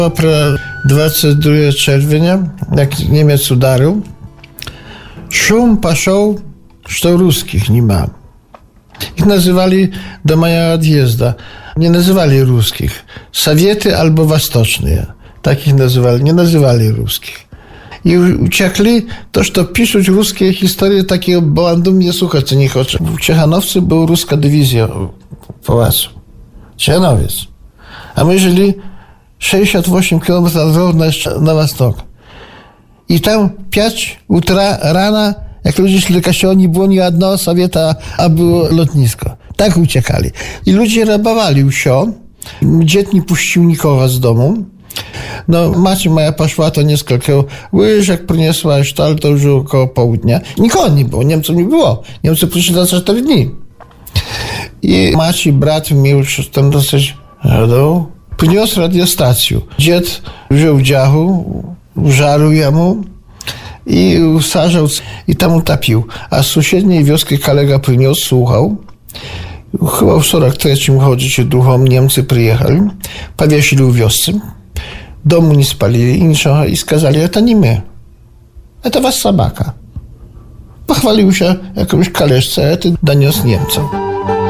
Pro 22 czerwca, jak Niemiec udarł, szum poszedł, że ruskich nie ma. Ich nazywali do mojego odjezdu. Nie nazywali ruskich. Sowiety albo Wostocznие. Takich nazywali. Nie nazywali ruskich. I uciekli, to piszуть ruskie historie takiego bandu mnie słuchać, co nie chce. W Ciechanowcu była ruska dywizja w pałacu. Ciechanowiec. A my żyli 68 km na wschód. I tam 5 utra rana, jak ludzie szli do kościoła, nie było ni jednego Sowieta, a było lotnisko. Tak uciekali. I ludzie rabowali wsio. Dzied nie puścił nikogo z domu. No, macie moja poszła, to nieskолько łyżek przyniosła, ale to już około południa. Nikogo nie było, Niemców nie było. Niemcy przyszli za 4 dni. I macie brat miał już tam dosyć radą. Przyniósł radiostację. Dzied wziął w dziachu, żarł jemu i usażał i tam utapił. A z sąsiedniej wioski kolega przyniósł, słuchał. Chyba w 43 chodzicie duchom, Niemcy przyjechali, powiesili w wiosce. Domu nie spalili niczego i skazali, to nie my. To was sobaka. Pochwalił się jakąś kaleszce, a ty doniósł Niemcom.